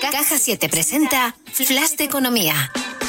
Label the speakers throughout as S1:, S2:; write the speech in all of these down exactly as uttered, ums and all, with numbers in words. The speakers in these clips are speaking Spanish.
S1: Caja siete presenta Flash de Economía.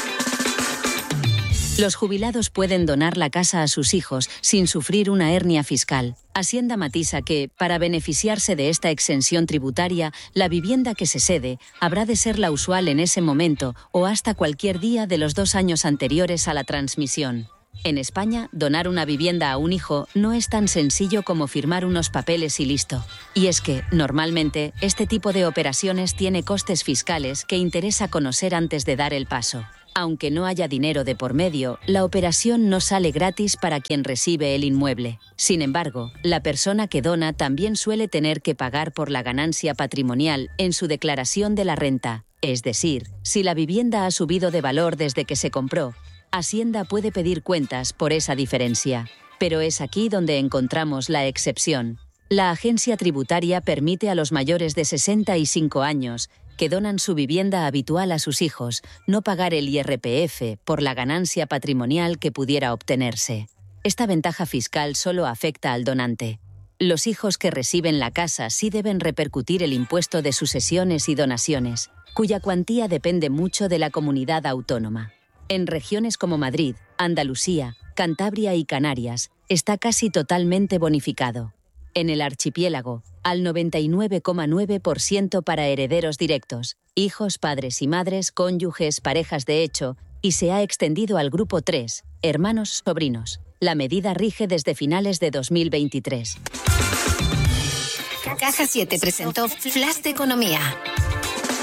S2: Los jubilados pueden donar la casa a sus hijos sin sufrir una hernia fiscal. Hacienda matiza que, para beneficiarse de esta exención tributaria, la vivienda que se cede habrá de ser la usual en ese momento o hasta cualquier día de los dos años anteriores a la transmisión. En España, donar una vivienda a un hijo no es tan sencillo como firmar unos papeles y listo. Y es que, normalmente, este tipo de operaciones tiene costes fiscales que interesa conocer antes de dar el paso. Aunque no haya dinero de por medio, la operación no sale gratis para quien recibe el inmueble. Sin embargo, la persona que dona también suele tener que pagar por la ganancia patrimonial en su declaración de la renta. Es decir, si la vivienda ha subido de valor desde que se compró, Hacienda puede pedir cuentas por esa diferencia. Pero es aquí donde encontramos la excepción. La agencia tributaria permite a los mayores de sesenta y cinco años que donan su vivienda habitual a sus hijos no pagar el I R P F por la ganancia patrimonial que pudiera obtenerse. Esta ventaja fiscal solo afecta al donante. Los hijos que reciben la casa sí deben repercutir el impuesto de sucesiones y donaciones, cuya cuantía depende mucho de la comunidad autónoma. En regiones como Madrid, Andalucía, Cantabria y Canarias, está casi totalmente bonificado. En el archipiélago, al noventa y nueve coma nueve por ciento para herederos directos, hijos, padres y madres, cónyuges, parejas de hecho, y se ha extendido al grupo tres, hermanos, sobrinos. La medida rige desde finales de dos mil veintitrés.
S1: Caja siete presentó Flash de Economía.